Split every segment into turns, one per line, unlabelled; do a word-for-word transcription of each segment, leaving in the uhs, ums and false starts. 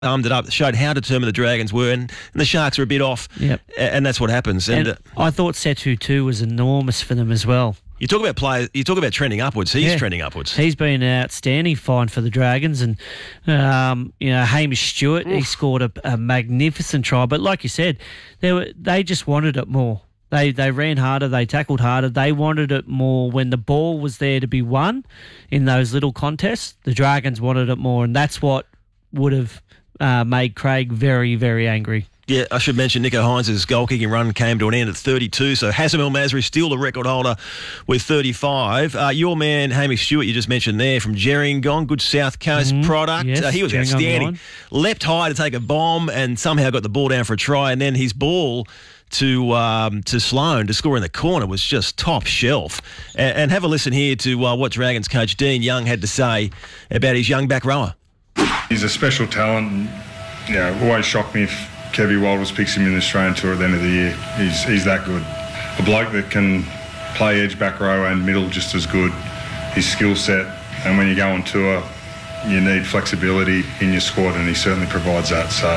Armed it up, showed how determined the Dragons were, and, and the Sharks are a bit off,
Yep.
and that's what happens. And,
And
uh,
I thought Setu too was enormous for them as well.
you talk about players, you talk about trending upwards. He's
Yeah.
trending upwards.
He's been an outstanding find for the Dragons, and um, you know Hamish Stewart, he scored a, a magnificent try. But like you said, they were they just wanted it more. They they ran harder, they tackled harder, they wanted it more when the ball was there to be won in those little contests. The Dragons wanted it more, and that's what would have uh, made Craig very, very angry.
Yeah, I should mention Nico Hines' goal-kicking run came to an end at thirty-two, so Hassan El Masri still the record holder with thirty-five. Uh, your man, Hamish Stewart, you just mentioned there, from Gerringong, good South Coast
Mm-hmm.
product.
Yes,
uh, he was
Gerringong
outstanding.
line.
Leapt high to take a bomb and somehow got the ball down for a try, and then his ball to um, to Sloan to score in the corner was just top shelf. And, and have a listen here to uh, what Dragons coach Dean Young had to say about his young back rower.
He's a special talent. And, you know, it always shocked me if Kevy Walters picks him in the Australian Tour at the end of the year. He's he's that good. A bloke that can play edge, back row and middle just as good. His skill set, and when you go on tour, you need flexibility in your squad, and he certainly provides that. So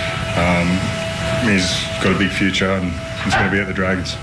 um, he's got a big future, and he's going to be at the Dragons.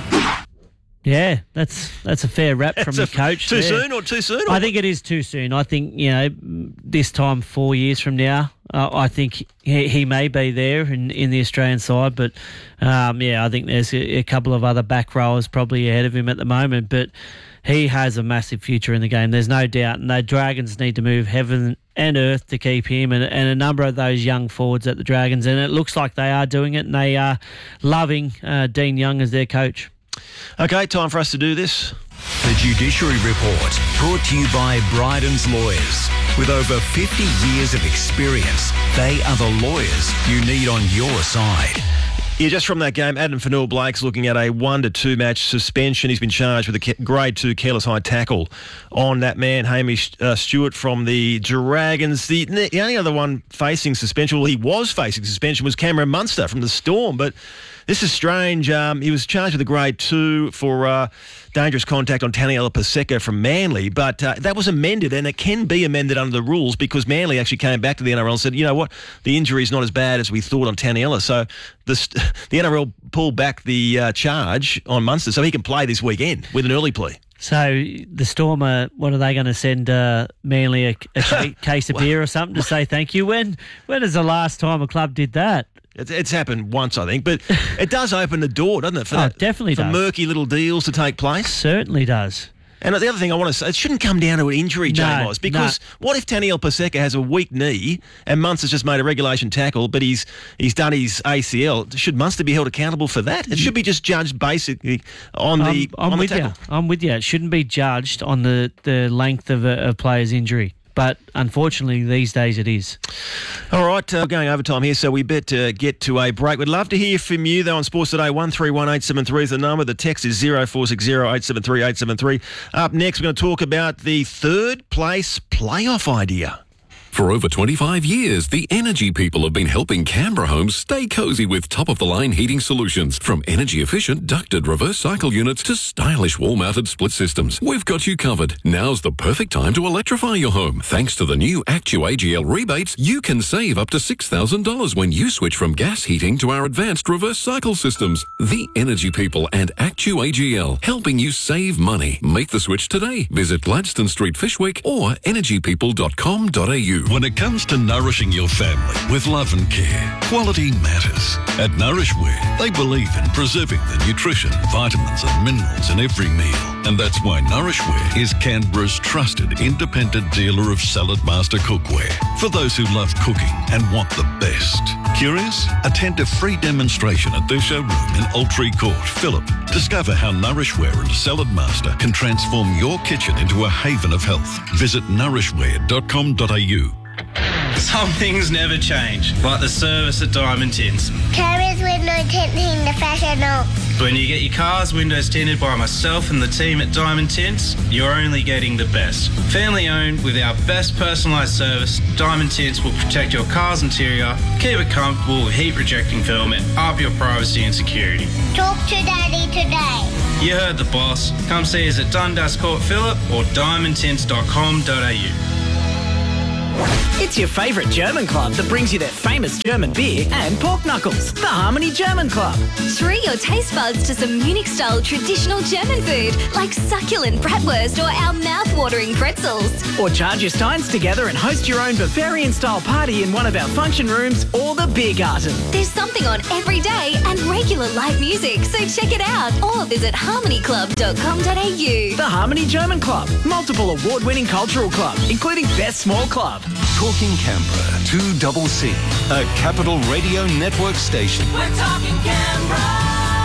Yeah, that's that's a fair rap from the coach.
Too
there.
soon or too soon? Or?
I think it is too soon. I think, you know, this time four years from now, uh, I think he, he may be there in, in the Australian side. But, um, yeah, I think there's a, a couple of other back rowers probably ahead of him at the moment. But he has a massive future in the game. There's no doubt. And the Dragons need to move heaven and earth to keep him and, and a number of those young forwards at the Dragons. And it looks like they are doing it, and they are loving uh, Dean Young as their coach.
Okay, time for us to do this.
The Judiciary Report, brought to you by Bryden's Lawyers. With over fifty years of experience, they are the lawyers you need on your side.
Yeah, just from that game, Adam Fanua-Blake's looking at a one to two match suspension. He's been charged with a grade two careless high tackle on that man, Hamish uh, Stewart from the Dragons. The, the only other one facing suspension, well, he was facing suspension, was Cameron Munster from the Storm, but this is strange. Um, he was charged with a grade two for uh, dangerous contact on Taniela Paseka from Manly, but uh, that was amended, and it can be amended under the rules because Manly actually came back to the N R L and said, you know what, the injury is not as bad as we thought on Taniela. So the, the N R L pulled back the uh, charge on Munster so he can play this weekend with an early plea.
So the Storm, are, what are they going to send uh, Manly a, a ca- case of beer or something to say thank you? When when is the last time a club did that?
It's, it's happened once, I think, but it does open the door, doesn't it? For
Oh,
that,
it definitely
for
does.
murky little deals to take place.
Certainly does.
And the other thing I want to say, it shouldn't come down to an injury,
No,
J-Moz, because what if Taniela Paseka has a weak knee and Munster's just made a regulation tackle, but he's he's done his A C L? Should Munster be held accountable for that? It should be just judged basically on the,
I'm, I'm
on the
with
tackle.
you. I'm with you. It shouldn't be judged on the, the length of a, a player's injury. But unfortunately, these days it is.
All right, uh, we're going overtime here, so we better get to a break. We'd love to hear from you, though, on Sports Today. one three one eight seven three is the number. The text is zero four six zero eight seven three eight seven three. Up next, we're going to talk about the third place playoff idea.
For over twenty-five years, the Energy People have been helping Canberra homes stay cosy with top-of-the-line heating solutions. From energy-efficient ducted reverse cycle units to stylish wall-mounted split systems, we've got you covered. Now's the perfect time to electrify your home. Thanks to the new Actu A G L rebates, you can save up to six thousand dollars when you switch from gas heating to our advanced reverse cycle systems. The Energy People and Actu A G L, helping you save money. Make the switch today. Visit Gladstone Street, Fishwick, or energy people dot com dot a u.
When it comes to nourishing your family with love and care, quality matters. At Nourishware, they believe in preserving the nutrition, vitamins and minerals in every meal. And that's why Nourishware is Canberra's trusted independent dealer of Salad Master cookware. For those who love cooking and want the best. Curious? Attend a free demonstration at their showroom in Altree Court, Phillip. Discover how Nourishware and Salad Master can transform your kitchen into a haven of health. Visit nourishware dot com dot a u.
Some things never change, like the service at Diamond Tints.
Carriers window tinting the professional.
When you get your car's windows tinted by myself and the team at Diamond Tints, you're only getting the best. Family owned with our best personalised service, Diamond Tints will protect your car's interior, keep it comfortable with heat rejecting film and up your privacy and security.
Talk to Daddy today.
You heard the boss. Come see us at Dundas Court, Phillip or diamond tints dot com dot a u.
It's your favourite German club that brings you their famous German beer and pork knuckles. The Harmony German Club.
Treat your taste buds to some Munich-style traditional German food like succulent bratwurst or our mouth-watering pretzels.
Or charge your steins together and host your own Bavarian-style party in one of our function rooms or the Biergarten.
There's something on every day and regular live music, so check it out or visit harmony club dot com dot a u.
The Harmony German Club. Multiple award-winning cultural club, including Best Small Club.
Talking Canberra, two C C, a Capital Radio Network station.
We're talking Canberra.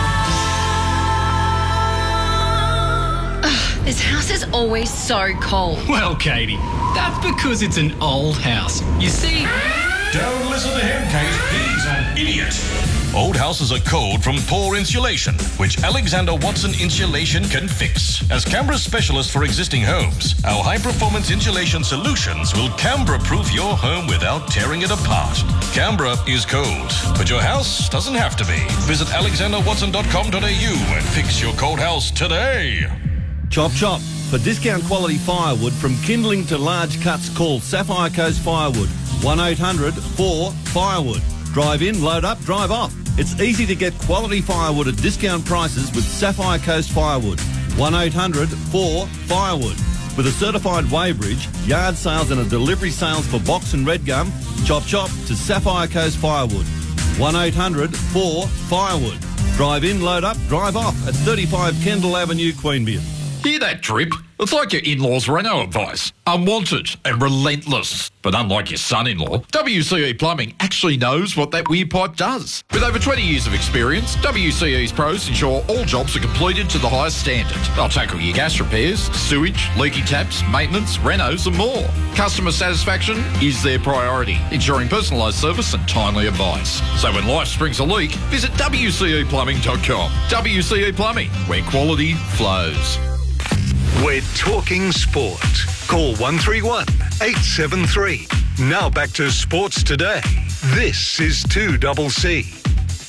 Ugh, this house is always so cold.
Well, Katie, that's because it's an old house. You see...
Don't listen to him, Kate. He's an idiot. Old houses are cold from poor insulation, which Alexander Watson Insulation can fix. As Canberra's specialist for existing homes, our high-performance insulation solutions will Canberra-proof your home without tearing it apart. Canberra is cold, but your house doesn't have to be. Visit alexander watson dot com dot a u and fix your cold house today.
Chop chop. For discount quality firewood from kindling to large cuts, call Sapphire Coast Firewood. one eight hundred four firewood. Drive in, load up, drive off. It's easy to get quality firewood at discount prices with Sapphire Coast Firewood. one eight hundred four firewood. With a certified weighbridge, yard sales and a delivery sales for box and red gum, chop chop to Sapphire Coast Firewood. one eight hundred four firewood. Drive in, load up, drive off at thirty-five Kendall Avenue, Queanbeyan.
Hear that drip? It's like your in-laws' Renault advice. Unwanted and relentless. But unlike your son-in-law, W C E Plumbing actually knows what that weird pipe does. With over twenty years of experience, W C E's pros ensure all jobs are completed to the highest standard. They'll tackle your gas repairs, sewage, leaky taps, maintenance, renos and more. Customer satisfaction is their priority, ensuring personalised service and timely advice. So when life springs a leak, visit w c e plumbing dot com. W C E Plumbing, where quality flows.
We're talking sport. Call one three one, eight seven three. Now back to Sports Today. This is two C C.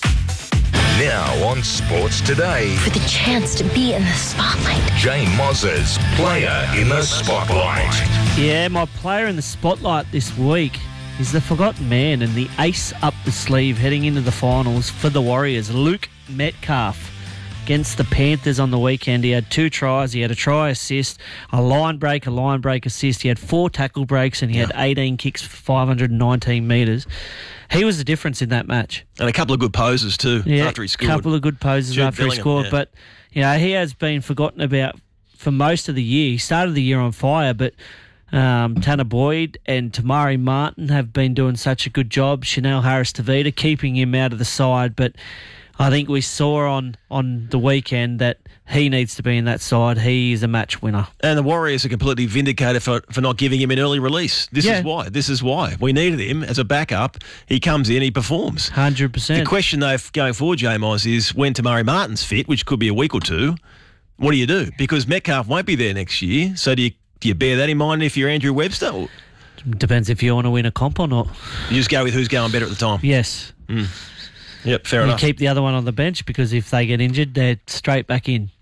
Now on Sports Today.
For the chance to be in the spotlight.
Jay Moz's Player in the Spotlight.
Yeah, my player in the spotlight this week is the forgotten man and the ace up the sleeve heading into the finals for the Warriors, Luke Metcalf. Against the Panthers on the weekend, he had two tries. He had a try assist, a line break, a line break assist. He had four tackle breaks and he had eighteen kicks for five hundred nineteen metres. He was the difference in that match.
And a couple of good poses too
yeah,
after he scored.
A couple of good poses
Jude
after
Bellingham,
he scored.
Yeah.
But, you know, he has been forgotten about for most of the year. He started the year on fire, but um, Tanner Boyd and Tamari Martin have been doing such a good job. Chanel Harris-Tavita keeping him out of the side, but I think we saw on, on the weekend that he needs to be in that side. He is a match winner.
And the Warriors are completely vindicated for, for not giving him an early release. This
Yeah.
is why. This is why. We needed him as a backup. He comes in, he performs.
one hundred percent.
The question, though, going forward, J-Moz, is when Tamari Martin's fit, which could be a week or two, what do you do? Because Metcalf won't be there next year. So do you, do you bear that in mind if you're Andrew Webster? Or
Depends if you want to win a comp or not.
you just go with who's going better at the time?
Yes.
Mm. Yep, fair
you
enough.
keep the other one on the bench because if they get injured, they're straight back in.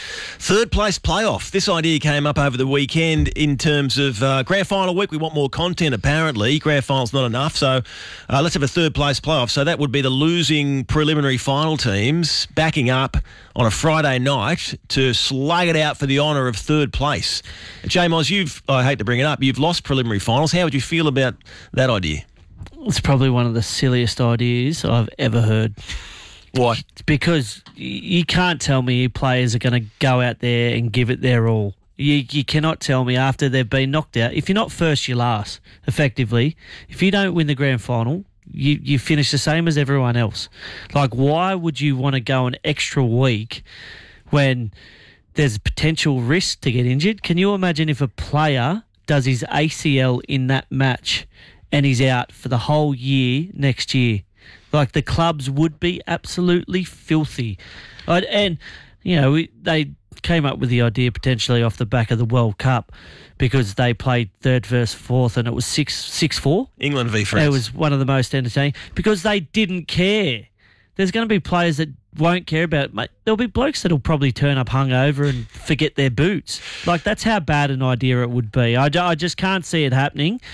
Third place playoff. This idea came up over the weekend in terms of uh, grand final week. We want more content, apparently. Grand final's not enough, so uh, let's have a third place playoff. So that would be the losing preliminary final teams backing up on a Friday night to slug it out for the honour of third place. J-Moz, you've, I hate to bring it up, you've lost preliminary finals. How would you feel about that idea?
It's probably one of the silliest ideas I've ever heard.
Why?
It's because you can't tell me players are going to go out there and give it their all. You, you cannot tell me after they've been knocked out. If you're not first, you're last, effectively. If you don't win the grand final, you, you finish the same as everyone else. Like, why would you want to go an extra week when there's potential risk to get injured? Can you imagine if a player does his A C L in that match and he's out for the whole year next year? Like, the clubs would be absolutely filthy. I'd, and, you know, we, they came up with the idea potentially off the back of the World Cup because they played third versus fourth and it was six six four.
England v France.
It was one of the most entertaining because they didn't care. There's going to be players that won't care about it. Mate, there'll be blokes that'll probably turn up hungover and forget their boots. Like, that's how bad an idea it would be. I, I just can't see it happening.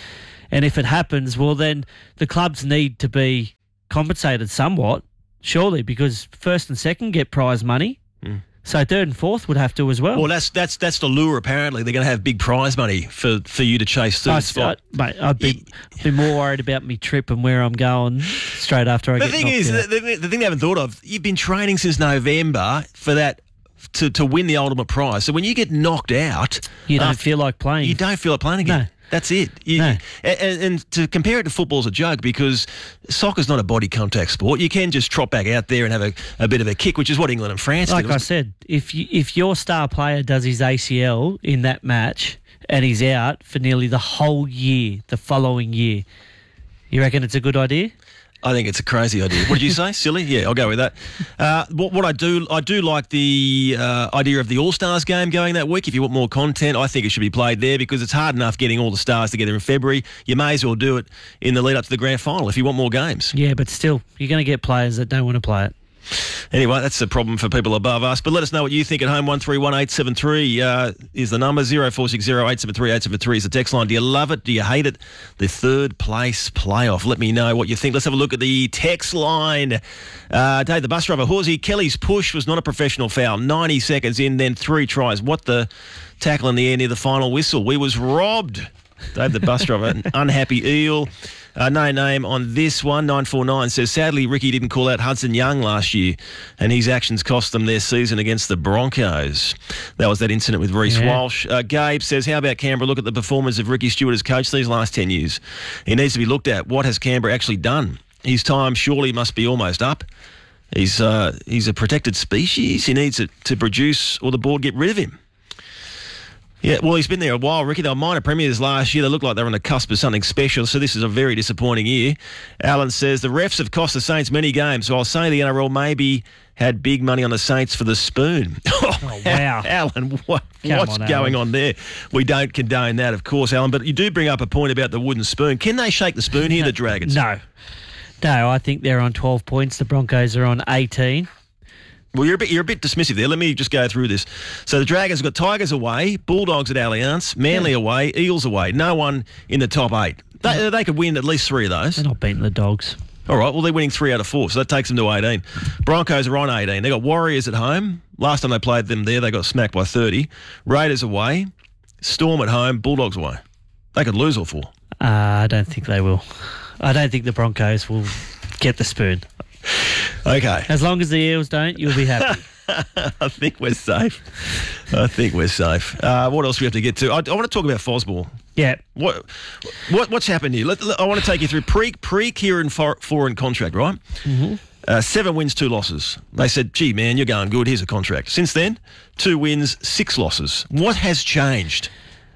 And if it happens, well, then the clubs need to be compensated somewhat, surely, because first and second get prize money.
Mm.
So third and fourth would have to as well.
Well, that's that's that's the lure. Apparently, they're going to have big prize money for, for you to chase third
I,
spot.
I, mate, I'd be, I'd be more worried about me trip and where I'm going straight after I
the
get
thing
knocked
is,
out.
the, the, the thing they haven't thought of, you've been training since November for that to, to win the ultimate prize. So when you get knocked out,
You don't
uh,
feel like playing.
you don't feel like playing again.
No.
That's it. You,
No.
and, and to compare it to football's a joke because soccer's not a body contact sport. You can just trot back out there and have a, a bit of a kick, which is what England and France
Like
did.
I said, if you, if your star player does his A C L in that match and he's out for nearly the whole year, the following year, you reckon it's a good idea?
I think it's a crazy idea. What did you say? Silly? Yeah, I'll go with that. Uh, what, what I do, I do like the uh, idea of the All-Stars game going that week. If you want more content, I think it should be played there because it's hard enough getting all the stars together in February. You may as well do it in the lead up to the grand final if you want more games.
Yeah, but still, you're going to get players that don't want to play it.
Anyway, that's the problem for people above us. But let us know what you think at home. one three one eight seven three uh, is the number. zero four six zero eight seven three eight seven three is the text line. Do you love it? Do you hate it? The third place playoff. Let me know what you think. Let's have a look at the text line. Uh, Dave, the bus driver, Horsey, Kelly's push was not a professional foul. ninety seconds in, then three tries. What the tackle in the air near the final whistle? We was robbed. Dave, the bus driver, an unhappy eel. Uh, no name on this one. nine four nine says, sadly, Ricky didn't call out Hudson Young last year, and his actions cost them their season against the Broncos. That was that incident with Reece
Yeah.
Walsh. Uh, Gabe says, how about Canberra? Look at the performance of Ricky Stewart as coach these last ten years. He needs to be looked at. What has Canberra actually done? His time surely must be almost up. He's uh, he's a protected species. He needs it to produce, or the board get rid of him. Yeah, well, he's been there a while, Ricky. They were minor premiers last year. They look like they're on the cusp of something special, so this is a very disappointing year. Alan says, the refs have cost the Saints many games, so I'll say the N R L maybe had big money on the Saints for the spoon.
Oh, wow.
Alan, what,
Come
what's
on,
going
Alan.
on there? We don't condone that, of course, Alan, but you do bring up a point about the wooden spoon. Can they shake the spoon here, the Dragons?
No. No, I think they're on twelve points. The Broncos are on eighteen.
Well, you're a bit you're a bit dismissive there. Let me just go through this. So the Dragons have got Tigers away, Bulldogs at Allianz, Manly
Yeah.
away, Eels away. No one in the top eight. They, they could win at least three of those.
They're not beating the Dogs.
All right, well, they're winning three out of four, so that takes them to eighteen. Broncos are on eighteen. They got Warriors at home. Last time they played them there, they got smacked by thirty. Raiders away, Storm at home, Bulldogs away. They could lose all four.
Uh, I don't think they will. I don't think the Broncos will get the spoon.
Okay.
As long as the Eels don't, you'll be happy.
I think we're safe. I think we're safe. Uh, what else do we have to get to? I, I want to talk about Fosball.
Yeah.
What, what what's happened here? Let, let- I want to take you through pre pre Kieran For- Foran contract, right?
Mm-hmm.
Uh, seven wins, two losses. They said, "Gee, man, you're going good. Here's a contract." Since then, two wins, six losses. What has changed?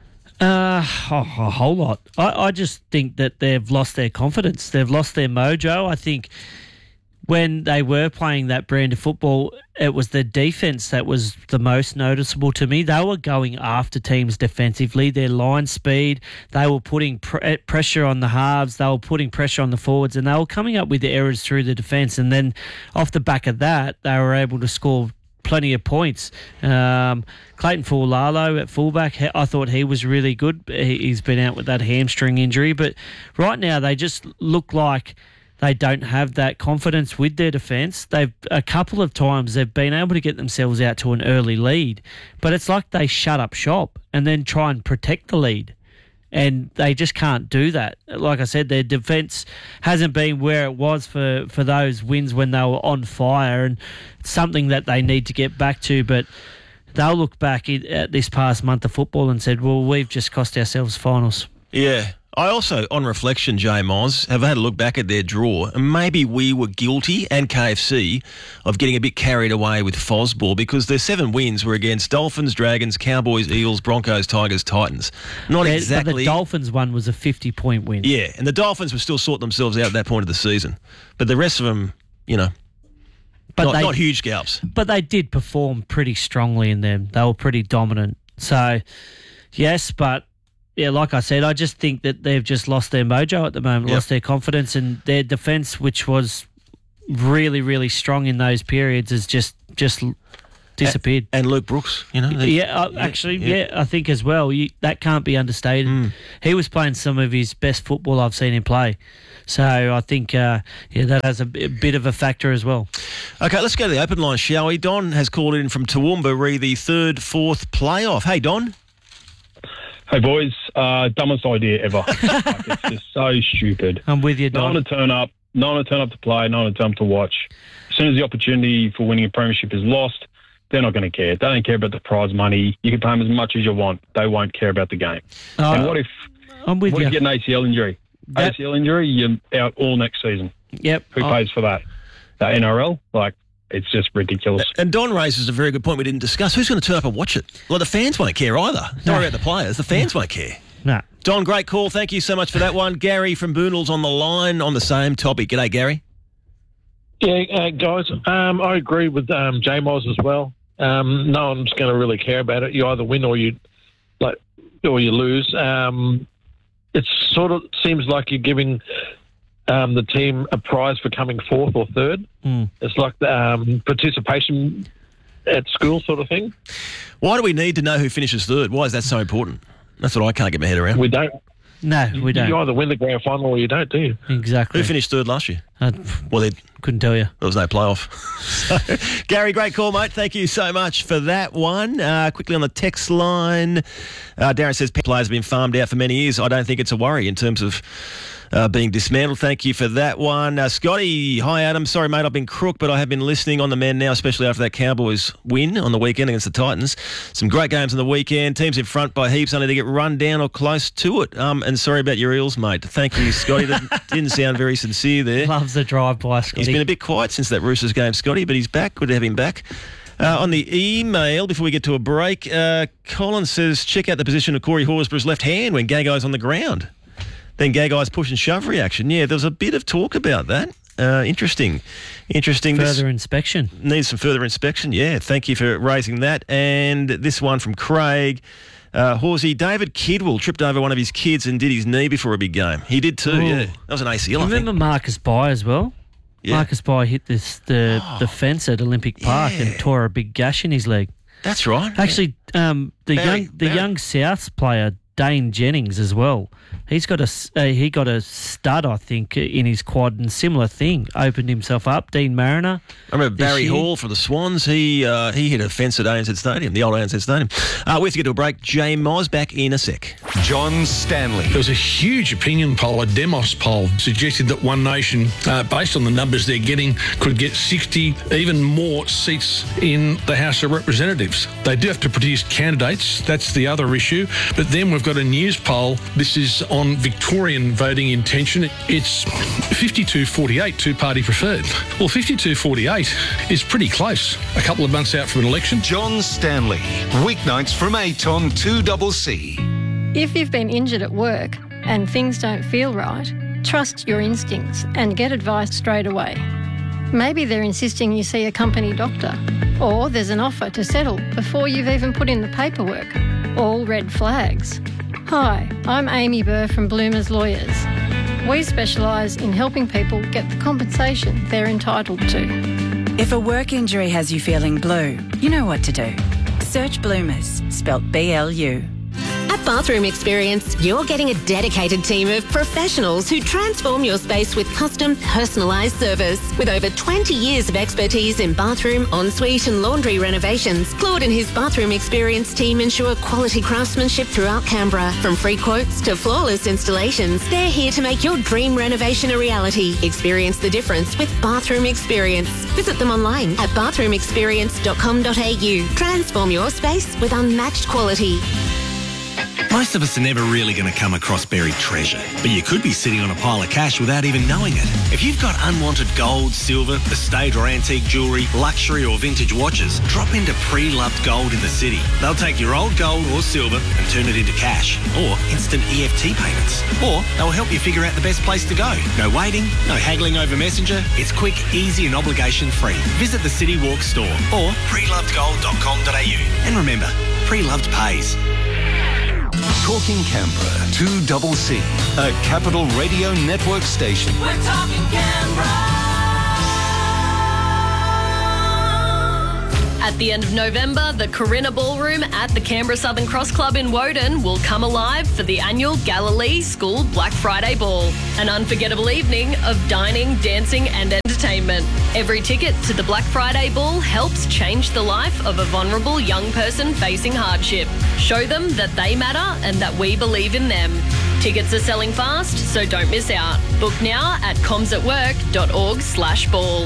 Uh, oh, a whole lot. I, I just think that they've lost their confidence. They've lost their mojo. I think when they were playing that brand of football, it was the defence that was the most noticeable to me. They were going after teams defensively. Their line speed, they were putting pr- pressure on the halves, they were putting pressure on the forwards, and they were coming up with the errors through the defence. And then off the back of that, they were able to score plenty of points. Um, Clayton Fualalo at fullback, he- I thought he was really good. He- He's been out with that hamstring injury, but right now they just look like they don't have that confidence with their defence. They've a couple of times they've been able to get themselves out to an early lead, but it's like they shut up shop and then try and protect the lead. And they just can't do that. Like I said, their defence hasn't been where it was for, for those wins when they were on fire, and it's something that they need to get back to. But they'll look back at this past month of football and said, well, we've just cost ourselves finals.
Yeah. I also, on reflection, J Moz, have had a look back at their draw, and maybe we were guilty, and K F C, of getting a bit carried away with Fosball because their seven wins were against Dolphins, Dragons, Cowboys, Eels, Broncos, Tigers, Titans. Not
Yeah,
exactly.
But the Dolphins one was a fifty-point win.
Yeah, and the Dolphins were still sorting themselves out at that point of the season. But the rest of them, you know,
But
not,
they-
not huge scalps.
But they did perform pretty strongly in them. They were pretty dominant. So, yes, but, yeah, like I said, I just think that they've just lost their mojo at the moment,
Yep.
lost their confidence, and their defence, which was really, really strong in those periods, is just just disappeared.
And, and Luke Brooks, you know. They,
yeah, uh, actually, yeah. yeah, I think as well. You, that can't be understated. Mm. He was playing some of his best football I've seen him play. So I think, uh, yeah, that has a, b- a bit of a factor as well.
Okay, let's go to the open line, shall we? Don has called in from Toowoomba, re the third, fourth playoff. Hey, Don.
Hey, boys. Uh, dumbest idea ever. Like, it's just so stupid.
I'm with you, Don.
No one to turn up. No one to turn up to play. No one to turn up to watch. As soon as the opportunity for winning a premiership is lost, they're not going to care. They don't care about the prize money. You can pay them as much as you want. They won't care about the game. Uh, and what if,
I'm with
what
you.
if you get an A C L injury? That, A C L injury, you're out all next season.
Yep.
Who
oh.
pays for that? The N R L? Like, it's just ridiculous.
And Don raises a very good point we didn't discuss. Who's going to turn up and watch it? Well, the fans won't care either. Don't no. worry about the players. The fans no. won't care.
No.
Don, great call. Thank you so much for that one. Gary from Boondall's on the line on the same topic. G'day, Gary.
Yeah, uh, guys, um, I agree with um, J-Moz as well. Um, no one's going to really care about it. You either win or you like, or you lose. Um, it sort of seems like you're giving um, the team a prize for coming fourth or third.
Mm.
It's like the um, participation at school sort of thing.
Why do we need to know who finishes third? Why is that so important? That's what I can't get my head around.
We don't.
No, we don't.
You either win the grand final or you don't, do you?
Exactly.
Who finished third last year?
Uh,
well, they
couldn't tell you.
There was no playoff. So, Gary, great call, mate. Thank you so much for that one. Uh, quickly on the text line, uh, Darren says players have been farmed out for many years. I don't think it's a worry in terms of uh, being dismantled. Thank you for that one. Uh, Scotty, hi, Adam. Sorry, mate, I've been crook, but I have been listening on the men now, especially after that Cowboys win on the weekend against the Titans. Some great games on the weekend. Teams in front by heaps, only to get run down or close to it. Um, and sorry about your Eels, mate. Thank you, Scotty. That didn't sound very sincere there.
Loves the drive-by, Scotty.
He's been a bit quiet since that Roosters game, Scotty, but he's back. Good to have him back. Uh, on the email, before we get to a break, uh, Colin says, check out the position of Corey Horsburgh's left hand when Gagai's on the ground. Then Gagai's push and shove reaction. Yeah, there was a bit of talk about that. Uh, interesting. Interesting.
Further
this
inspection.
Needs some further inspection. Yeah, thank you for raising that. And this one from Craig. Uh, Horsey, David Kidwell tripped over one of his kids and did his knee before a big game. He did too, Ooh. yeah. That was an A C L, I think.
Remember Marcus Bai as well?
Yeah.
Marcus Bai hit this the, oh, the fence at Olympic Park yeah. and tore a big gash in his leg.
That's right.
Actually, um, the
Barry,
young the
Barry.
young South player, Dane Jennings as well. He's got a uh, he got a stud, I think, in his quad, and similar thing. Opened himself up. Dean Mariner.
I remember Barry year. Hall for the Swans. He uh, he hit a fence at A N Z Stadium, the old A N Z Stadium. Uh, we have to get to a break. J Moz back in a sec.
John Stanley.
There was a huge opinion poll, a Demos poll, suggested that One Nation, uh, based on the numbers they're getting, could get sixty, even more seats in the House of Representatives. They do have to produce candidates. That's the other issue. But then we've got a news poll. This is on Victorian voting intention. It's fifty-two forty-eight, two-party preferred. Well, fifty-two forty-eight is pretty close. A couple of months out from an election.
John Stanley, weeknights from eight on two C C.
If you've been injured at work and things don't feel right, trust your instincts and get advice straight away. Maybe they're insisting you see a company doctor, or there's an offer to settle before you've even put in the paperwork. All red flags. Hi, I'm Amy Burr from Bloomers Lawyers. We specialise in helping people get the compensation they're entitled to.
If a work injury has you feeling blue, you know what to do. Search Bloomers, spelt B L U.
At Bathroom Experience, you're getting a dedicated team of professionals who transform your space with custom, personalised service. With over twenty years of expertise in bathroom, ensuite and laundry renovations, Claude and his Bathroom Experience team ensure quality craftsmanship throughout Canberra. From free quotes to flawless installations, they're here to make your dream renovation a reality. Experience the difference with Bathroom Experience. Visit them online at bathroom experience dot com dot a u. Transform your space with unmatched quality.
Most of us are never really going to come across buried treasure, but you could be sitting on a pile of cash without even knowing it. If you've got unwanted gold, silver, estate or antique jewellery, luxury or vintage watches, drop into Pre-Loved Gold in the city. They'll take your old gold or silver and turn it into cash, or instant E F T payments. Or they'll help you figure out the best place to go. No waiting, no haggling over Messenger. It's quick, easy and obligation-free. Visit the City Walk store or pre loved gold dot com dot a u. And remember, Pre-Loved pays.
Talking Canberra, two C C, a Capital Radio Network station.
We're talking Canberra.
At
At the end of November, the Corinna Ballroom at the Canberra Southern Cross Club in Woden will come alive for the annual Galilee School Black Friday Ball, an unforgettable evening of dining, dancing and entertainment. Every ticket to the Black Friday Ball helps change the life of a vulnerable young person facing hardship. Show them that they matter and that we believe in them. Tickets are selling fast, so don't miss out. Book now at comsatwork.org slash ball.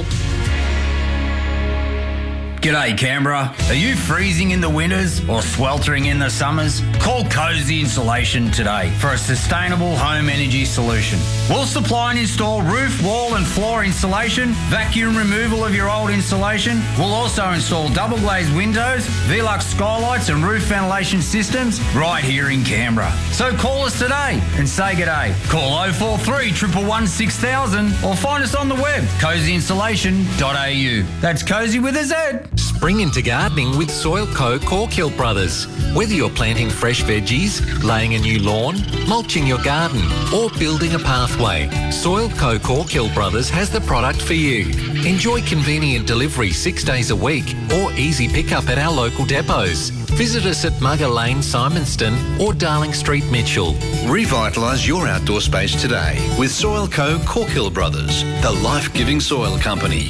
G'day Canberra. Are you freezing in the winters or sweltering in the summers? Call Cozy Insulation today for a sustainable home energy solution. We'll supply and install roof, wall and floor insulation, vacuum removal of your old insulation. We'll also install double glazed windows, Velux skylights and roof ventilation systems right here in Canberra. So call us today and say g'day. Call oh four three, one one one, six thousand or find us on the web, cozy insulation dot a u. That's Cozy with a Z.
Spring into gardening with Soil Co. Corkhill Brothers. Whether you're planting fresh veggies, laying a new lawn, mulching your garden or building a pathway, Soil Co. Corkhill Brothers has the product for you. Enjoy convenient delivery six days a week or easy pickup at our local depots. Visit us at Mugger Lane, Simonston or Darling Street, Mitchell.
Revitalise your outdoor space today with Soil Co. Corkhill Brothers, the life-giving soil company.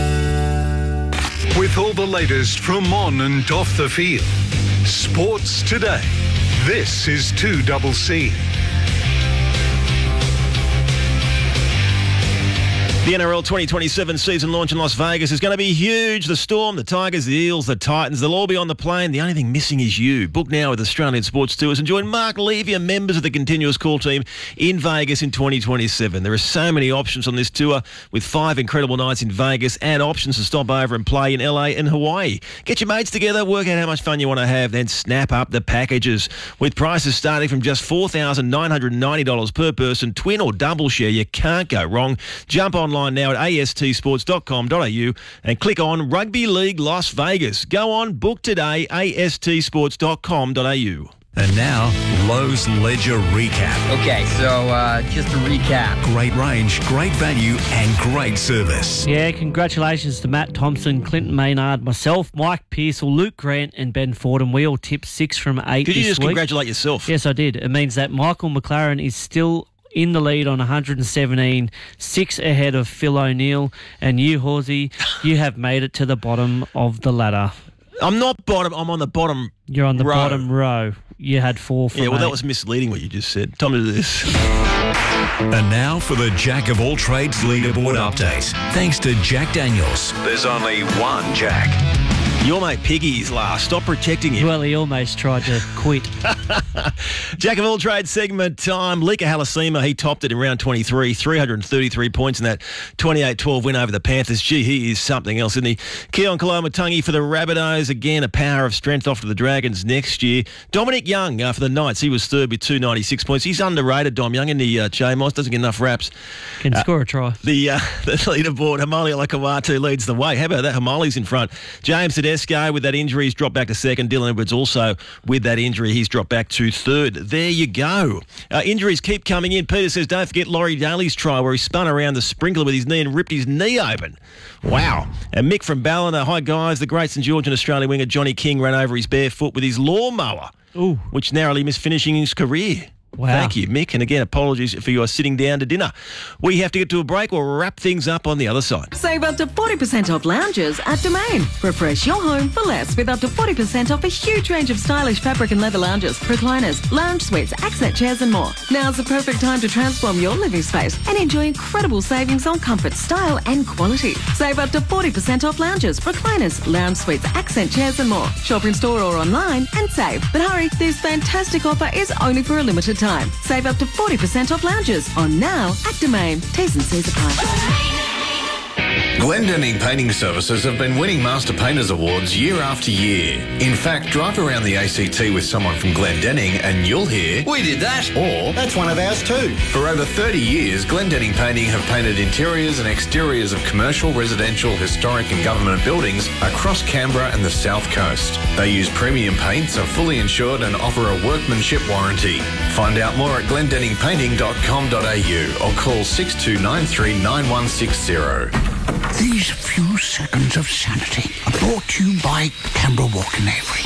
With all the latest from on and off the field. Sports Today. This is two C C.
The N R L twenty twenty-seven season launch in Las Vegas is going to be huge. The Storm, the Tigers, the Eels, the Titans, they'll all be on the plane. The only thing missing is you. Book now with Australian Sports Tours and join Mark Levy and members of the Continuous Call team in Vegas in twenty twenty-seven. There are so many options on this tour with five incredible nights in Vegas and options to stop over and play in L A and Hawaii. Get your mates together, work out how much fun you want to have, then snap up the packages. With prices starting from just four thousand nine hundred ninety dollars per person, twin or double share, you can't go wrong. Jump on online now at a s t sports dot com dot a u and click on Rugby League Las Vegas. Go on, book today, a s t sports dot com dot a u.
And now, Lowe's Ledger Recap.
Okay, so uh, just a recap.
Great range, great value and great service.
Yeah, congratulations to Matt Thompson, Clinton Maynard, myself, Mike Pearsall, Luke Grant and Ben Fordham. We all tipped six from eight
Did
this
you just
week.
congratulate yourself?
Yes, I did. It means that Michael McLaren is still in the lead on one hundred seventeen, six ahead of Phil O'Neill. And you, Horsey, you have made it to the bottom of the ladder.
I'm not bottom, I'm on the bottom
You're on the
row.
bottom row. You had four from
Yeah, well,
eight.
that was misleading what you just said. Time to do this.
And now for the Jack of all trades leaderboard update. Thanks to Jack Daniels.
There's only one Jack.
Your mate Piggy's last. Stop protecting him.
Well, he almost tried to quit.
Jack of all trades segment time. Lika Halasima, he topped it in round twenty-three, three hundred thirty-three points in that twenty-eight twelve win over the Panthers. Gee, he is something else, isn't he? Keon Koloamatangi for the Rabbitohs. Again, a power of strength off to the Dragons next year. Dominic Young uh, for the Knights. He was third with two hundred ninety-six points. He's underrated, Dom Young, in the uh, J-Moss. Doesn't get enough raps.
Can
uh,
score a try.
The uh, the leaderboard, Hamali Lakawatu leads the way. How about that? Hamali's in front. James Tedesco with that injury, he's dropped back to second. Dylan Edwards also with that injury, he's dropped back to third. There you go. Uh, injuries keep coming in. Peter says, don't forget Laurie Daly's try where he spun around the sprinkler with his knee and ripped his knee open. Wow. And Mick from Ballina, hi guys, the great St George and Australian winger Johnny King ran over his bare foot with his lawnmower,
Ooh.
which narrowly missed finishing his career.
Wow.
Thank you, Mick. And again, apologies for you sitting down to dinner. We have to get to a break. We'll wrap things up on the other side.
Save up to forty percent off lounges at Domain. Refresh your home for less with up to forty percent off a huge range of stylish fabric and leather lounges, recliners, lounge suites, accent chairs and more. Now's the perfect time to transform your living space and enjoy incredible savings on comfort, style and quality. Save up to forty percent off lounges, recliners, lounge suites, accent chairs and more. Shop in store or online and save. But hurry, this fantastic offer is only for a limited time. Save up to forty percent off lounges on now at Domain. T's and C's apply.
Glendenning Painting Services have been winning Master Painters Awards year after year. In fact, drive around the A C T with someone from Glendenning and you'll hear, "We did that," or "That's one of ours too." For over thirty years, Glendenning Painting have painted interiors and exteriors of commercial, residential, historic and government buildings across Canberra and the South Coast. They use premium paints, are fully insured and offer a workmanship warranty. Find out more at glendenning painting dot com dot a u or call six two nine three nine one six zero.
These few seconds of sanity are brought to you by Canberra Walk and Avery.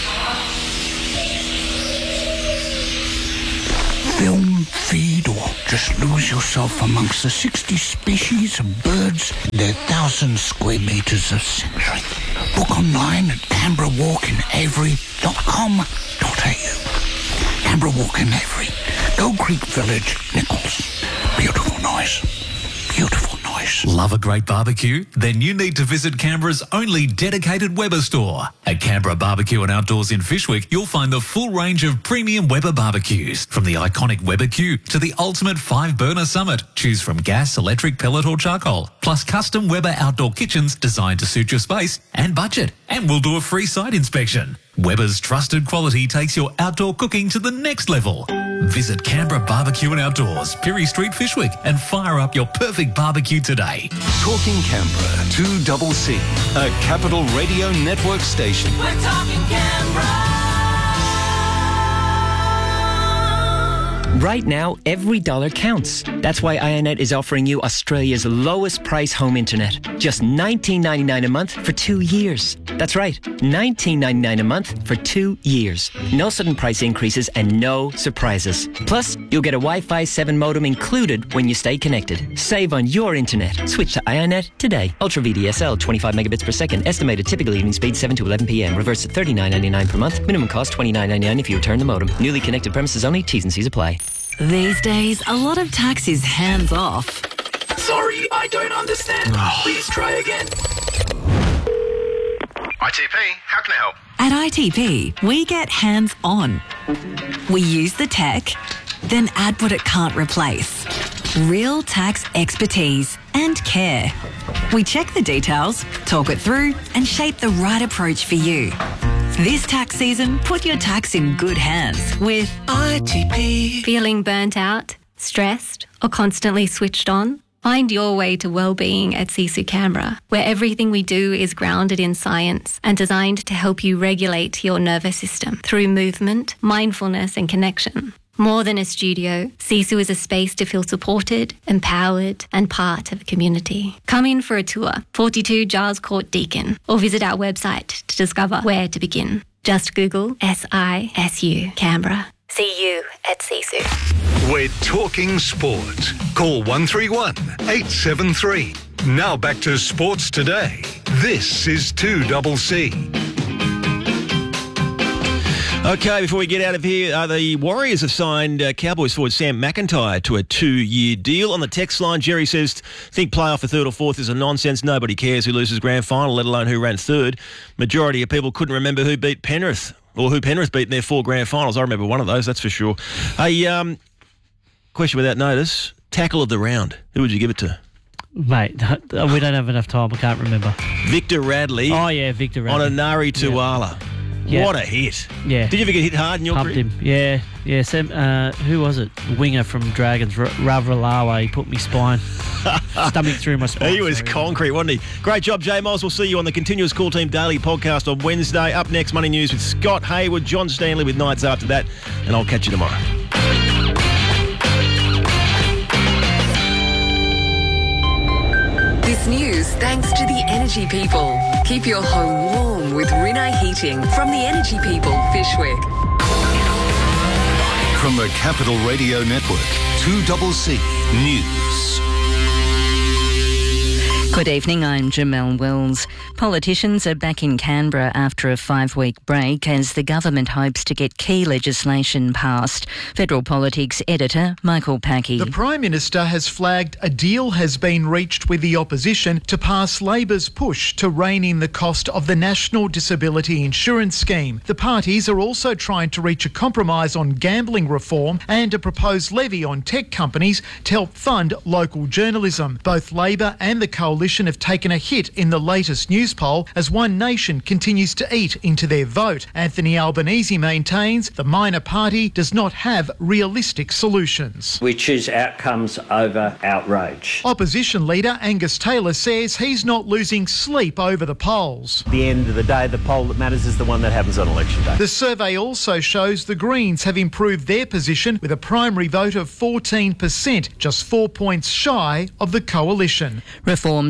Film, feed, or just lose yourself amongst the sixty species of birds in their thousand square metres of sanctuary. Book online at canberra walk and avery dot com dot a u. Canberra Walk and Avery, Gold Creek Village, Nichols. Beautiful noise. Beautiful noise.
Love a great barbecue? Then you need to visit Canberra's only dedicated Weber store. At Canberra Barbecue and Outdoors in Fishwick, you'll find the full range of premium Weber barbecues. From the iconic Weber Q to the ultimate five-burner Summit. Choose from gas, electric, pellet or charcoal. Plus custom Weber outdoor kitchens designed to suit your space and budget. And we'll do a free site inspection. Weber's trusted quality takes your outdoor cooking to the next level. Visit Canberra Barbecue and Outdoors, Pirie Street, Fishwick, and fire up your perfect barbecue today.
Talking Canberra, two double C, a Capital Radio Network station.
We're talking Canberra.
Right now, every dollar counts. That's why Ionet is offering you Australia's lowest price home internet. Just nineteen ninety-nine a month for two years. That's right, nineteen ninety-nine a month for two years. No sudden price increases and no surprises. Plus, you'll get a Wi-Fi seven modem included when you stay connected. Save on your internet. Switch to Ionet today. Ultra V D S L, twenty-five megabits per second. Estimated typical evening speed seven to eleven p.m. Reverse at thirty-nine ninety-nine per month. Minimum cost twenty-nine ninety-nine if you return the modem. Newly connected premises only. T's and C's apply.
These days, a lot of tax is hands off.
Sorry, I don't understand. Please try again.
I T P, how can I help?
At I T P, we get hands on. We use the tech, then add what it can't replace. Real tax expertise and care. We check the details, talk it through, and shape the right approach for you. This tax season, put your tax in good hands with I T P.
Feeling burnt out, stressed, or constantly switched on? Find your way to well-being at Sisu Canberra, where everything we do is grounded in science and designed to help you regulate your nervous system through movement, mindfulness, and connection. More than a studio, Sisu is a space to feel supported, empowered, and part of a community. Come in for a tour, forty-two Giles Court, Deakin, or visit our website to discover where to begin. Just Google S I S U Canberra. See you at Sisu.
We're talking sport. Call one three one, eight seven three. Now back to Sports Today. This is two double C.
Okay, before we get out of here, uh, the Warriors have signed uh, Cowboys forward Sam McIntyre to a two-year deal. On the text line, Jerry says, think playoff for third or fourth is a nonsense. Nobody cares who loses grand final, let alone who ran third. Majority of people couldn't remember who beat Penrith or who Penrith beat in their four grand finals. I remember one of those, that's for sure. Hey, um, question without notice, tackle of the round. Who would you give it to?
Mate, we don't have enough time. I can't remember.
Victor Radley.
Oh, yeah, Victor Radley.
On Anari Tuala.
Yeah. Yeah.
What a hit.
Yeah.
Did you ever get hit hard in your
Pumped
career?
him. Yeah. Yeah. Sam, uh, who was it? Winger from Dragons, R- Ravalawa. He put me spine. Stomach through my spine.
He was
sorry.
concrete, wasn't he? Great job, J Miles. We'll see you on the Continuous Call Team Daily podcast on Wednesday. Up next, Money News with Scott Hayward, John Stanley with Nights After That. And I'll catch you tomorrow.
This news thanks to the Energy People. Keep your home warm with Rinnai Heating from the Energy People, Fishwick.
From the Capital Radio Network, two double C News.
Good evening, I'm Jamelle Wells. Politicians are back in Canberra after a five-week break as the government hopes to get key legislation passed. Federal Politics editor Michael Packey.
The Prime Minister has flagged a deal has been reached with the opposition to pass Labor's push to rein in the cost of the National Disability Insurance Scheme. The parties are also trying to reach a compromise on gambling reform and a proposed levy on tech companies to help fund local journalism. Both Labor and the Coalition have taken a hit in the latest news poll as One Nation continues to eat into their vote. Anthony Albanese maintains the minor party does not have realistic solutions.
We choose outcomes over outrage.
Opposition leader Angus Taylor says he's not losing sleep over the polls.
At the end of the day, the poll that matters is the one that happens on election day.
The survey also shows the Greens have improved their position with a primary vote of fourteen percent, just four points shy of the Coalition.
Reforms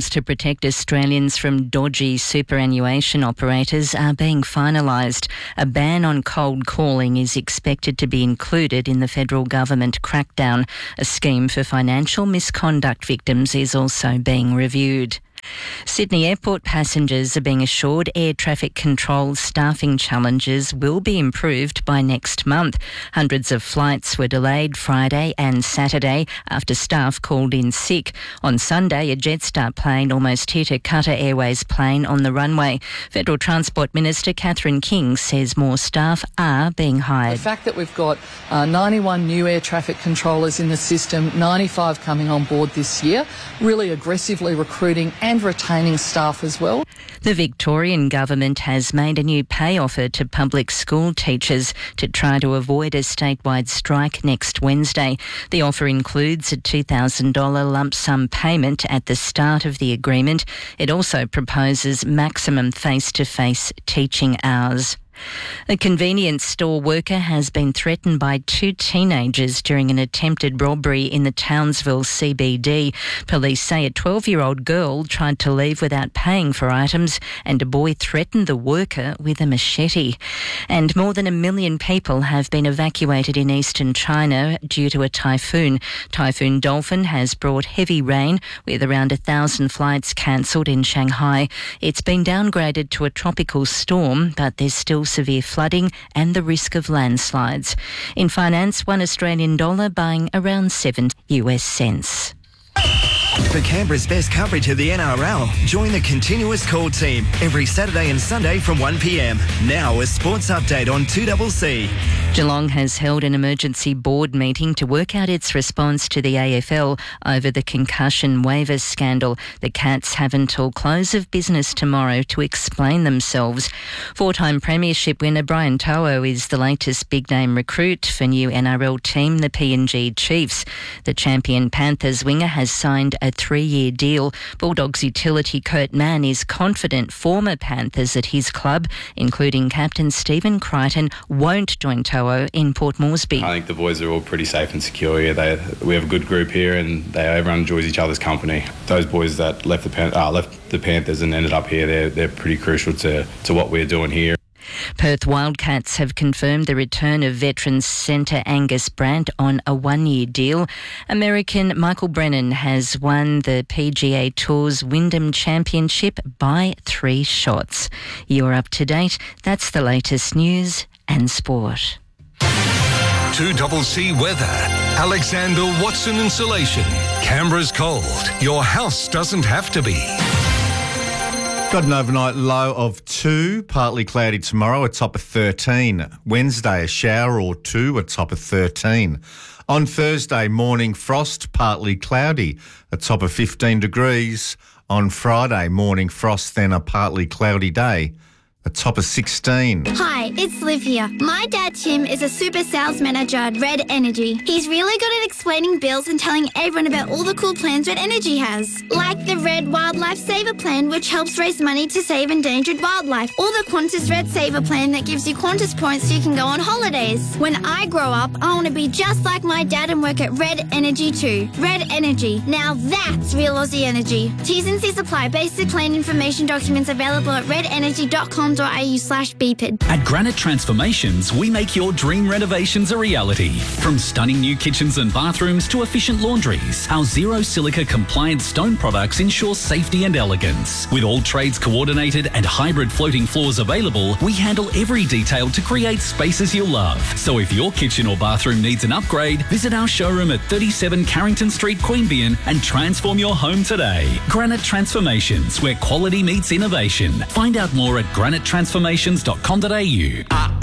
to protect Australians from dodgy superannuation operators are being finalised. A ban on cold calling is expected to be included in the federal government crackdown. A scheme for financial misconduct victims is also being reviewed. Sydney Airport passengers are being assured air traffic control staffing challenges will be improved by next month. Hundreds of flights were delayed Friday and Saturday after staff called in sick. On Sunday, a Jetstar plane almost hit a Qatar Airways plane on the runway. Federal Transport Minister Catherine King says more staff are being hired.
The fact that we've got uh, ninety-one new air traffic controllers in the system, ninety-five coming on board this year, really aggressively recruiting and and retaining staff as well.
The Victorian government has made a new pay offer to public school teachers to try to avoid a statewide strike next Wednesday. The offer includes a two thousand dollars lump sum payment at the start of the agreement. It also proposes maximum face-to-face teaching hours. A convenience store worker has been threatened by two teenagers during an attempted robbery in the Townsville C B D. Police say a twelve-year-old girl tried to leave without paying for items and a boy threatened the worker with a machete. And more than a million people have been evacuated in eastern China due to a typhoon. Typhoon Dolphin has brought heavy rain with around a thousand flights cancelled in Shanghai. It's been downgraded to a tropical storm, but there's still severe flooding and the risk of landslides. In finance, one Australian dollar buying around seven U S cents.
For Canberra's best coverage of the N R L, join the Continuous Call team every Saturday and Sunday from one p m. Now a sports update on two C C.
Geelong has held an emergency board meeting to work out its response to the A F L over the concussion waiver scandal. The Cats have until close of business tomorrow to explain themselves. Four-time premiership winner Brian To'o is the latest big-name recruit for new N R L team, the P N G Chiefs. The champion Panthers winger has signed a three-year deal. Bulldogs utility Kurt Mann is confident former Panthers at his club, including captain Stephen Crichton, won't join To'o in Port Moresby.
I think the boys are all pretty safe and secure here. They, we have a good group here and they, everyone enjoys each other's company. Those boys that left the, Pan, uh, left the Panthers and ended up here, they're, they're pretty crucial to, to what we're doing here.
Perth Wildcats have confirmed the return of veteran centre Angus Brandt on a one-year deal. American Michael Brennan has won the P G A Tour's Wyndham Championship by three shots. You're up to date. That's the latest news and sport.
two C C weather. Alexander Watson Insulation. Canberra's cold. Your house doesn't have to be.
Got an overnight low of two, partly cloudy tomorrow, a top of thirteen. Wednesday, a shower or two, a top of thirteen. On Thursday, morning frost, partly cloudy, a top of fifteen degrees. On Friday, morning frost, then a partly cloudy day, a top of sixteen.
Hi, it's Liv here. My dad Tim is a super sales manager at Red Energy. He's really good at explaining bills and telling everyone about all the cool plans Red Energy has. Like the Red Wildlife Saver Plan, which helps raise money to save endangered wildlife. Or the Qantas Red Saver Plan that gives you Qantas points so you can go on holidays. When I grow up, I want to be just like my dad and work at Red Energy too. Red Energy. Now that's real Aussie energy. T's and C's apply. Basic plan information documents available at red energy dot com. au slash B P I D.
At Granite Transformations, we make your dream renovations a reality. From stunning new kitchens and bathrooms to efficient laundries, our zero silica compliant stone products ensure safety and elegance. With all trades coordinated and hybrid floating floors available, we handle every detail to create spaces you'll love. So if your kitchen or bathroom needs an upgrade, visit our showroom at thirty-seven Carrington Street, Queanbeyan and transform your home today. Granite Transformations, where quality meets innovation. Find out more at granite transformations dot com dot a u.